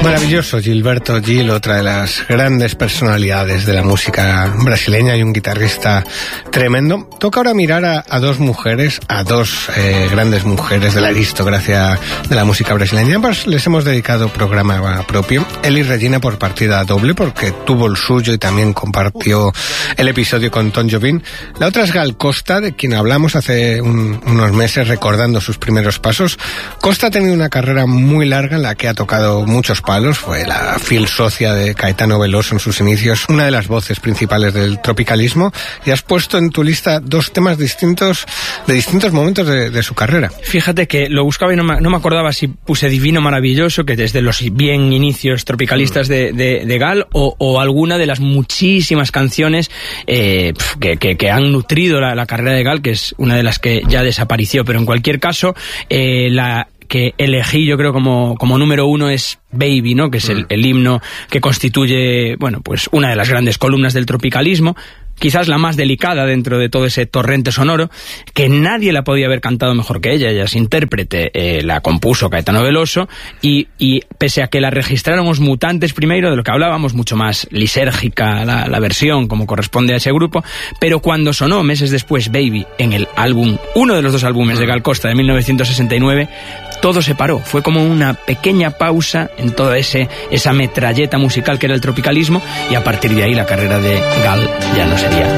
Maravilloso Gilberto Gil, otra de las grandes personalidades de la música brasileña y un guitarrista tremendo. Toca ahora mirar a dos mujeres, a dos grandes mujeres de la aristocracia de la música brasileña. Ambas les hemos dedicado programa propio. Elis Regina por partida doble, porque tuvo el suyo y también compartió el episodio con Tom Jobim. La otra es Gal Costa, de quien hablamos hace unos meses recordando sus primeros pasos. Costa ha tenido una carrera muy larga en la que ha tocado muchos palos. Fue la fiel socia de Caetano Veloso en sus inicios, una de las voces principales del tropicalismo, y has puesto en tu lista dos temas distintos de distintos momentos de su carrera. Fíjate que lo buscaba y no me acordaba si puse Divino Maravilloso, que desde los bien inicios tropicalistas de Gal, o alguna de las muchísimas canciones que han nutrido la carrera de Gal, que es una de las que ya desapareció, pero en cualquier caso, la que elegí yo creo como número uno es Baby, ¿no? Que es el himno que constituye, bueno, pues una de las grandes columnas del tropicalismo, quizás la más delicada dentro de todo ese torrente sonoro, que nadie la podía haber cantado mejor que ella. Ella es intérprete, la compuso Caetano Veloso, y pese a que la registraron Os Mutantes primero, de lo que hablábamos, mucho más lisérgica la versión, como corresponde a ese grupo, pero cuando sonó meses después Baby en el álbum, uno de los dos álbumes de Gal Costa de 1969, todo se paró. Fue como una pequeña pausa en toda esa metralleta musical que era el tropicalismo, y a partir de ahí la carrera de Gal ya no sería